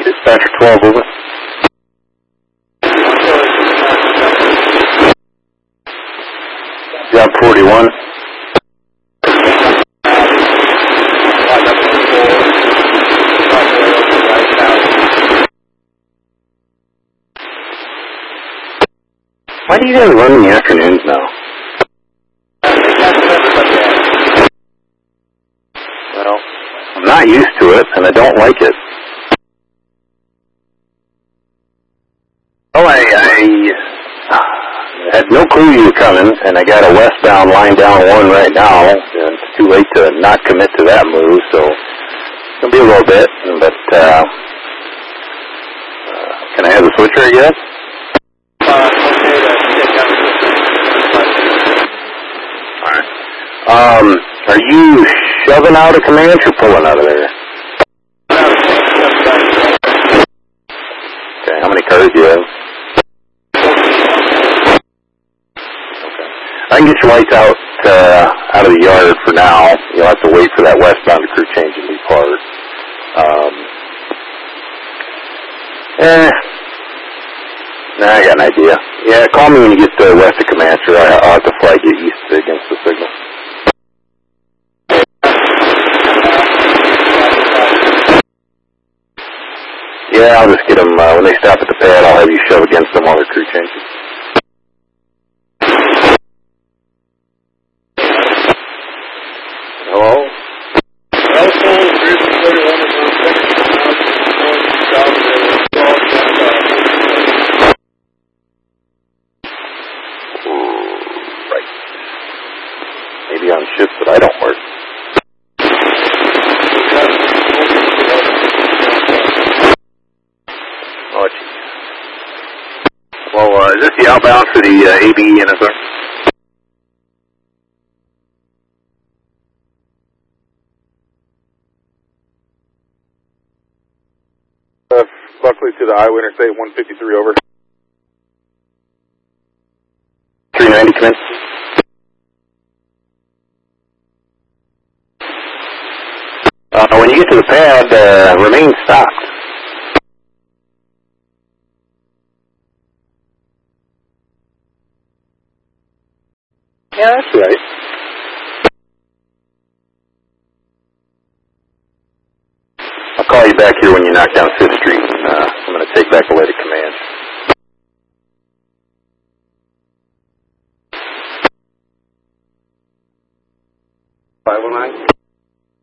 Dispatcher 12, over. Job 41. Why do you guys run in the afternoons now? Well, I'm not used to it, and I don't like it. Well, I had no clue you were coming, and I got a westbound line down one right now, and it's too late to not commit to that move, so it's going to be a little bit, but can I have the switcher, I guess? Alright. Are you shoving out of Comanche or pulling out of there? Okay, how many cars do you have? I can get your lights out of the yard for now. You'll have to wait for that westbound crew change and depart. I got an idea. Yeah, call me when you get west of Comanche. I'll have to flag you east against the signal. Yeah, I'll just get them, when they stop at the pad, I'll have you shove against them while their crew changes. Hello? Right. Maybe on shifts that I don't work. Oh, geez. Well, is this the outbound for the ABE NSR? Buckley to the Iowa Interstate 153, over. 390, come in. When you get to the pad, remain stopped. Yeah, that's right. I'll call you back here when you knock down 5th Street, and I'm going to take back the way to Comanche.